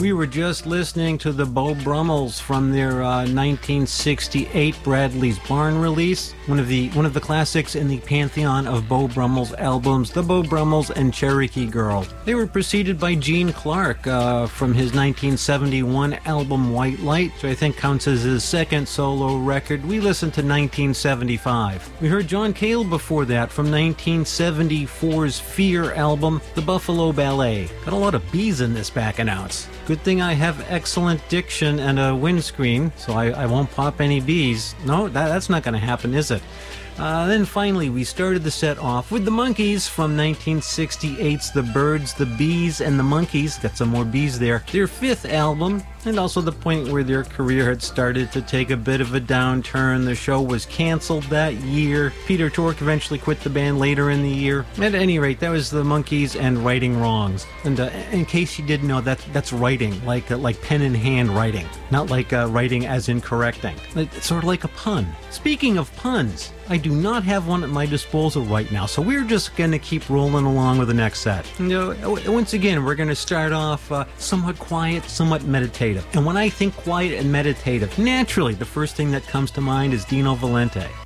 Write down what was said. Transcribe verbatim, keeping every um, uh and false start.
We were just listening to the Beau Brummels from their uh, nineteen sixty-eight Bradley's Barn release, one of the one of the classics in the pantheon of Beau Brummels albums, The Beau Brummels and Cherokee Girl. They were preceded by Gene Clark uh, from his nineteen seventy-one album White Light, which I think counts as his second solo record. We listened to nineteen seventy-five. We heard John Cale before that from nineteen seventy-four's Fear album, The Buffalo Ballet. Got a lot of B's in this back announce. Good thing I have excellent diction and a windscreen, so I, I won't pop any B's. No, that, that's not going to happen, is it? Uh, then finally, we started the set off with the Monkees from nineteen sixty-eight's The Birds, the Bees, and the Monkees. Got some more B's there. Their fifth album, and also the point where their career had started to take a bit of a downturn. The show was canceled that year. Peter Tork eventually quit the band later in the year. At any rate, that was the Monkees and Righting Wrongs. And uh, in case you didn't know, that that's writing, like uh, like pen in hand writing, not like uh, writing as in correcting. It's sort of like a pun. Speaking of puns, I do not have one at my disposal right now, so we're just going to keep rolling along with the next set. You know, once again, we're going to start off uh, somewhat quiet, somewhat meditative. And when I think quiet and meditative, naturally, the first thing that comes to mind is Dino Valente.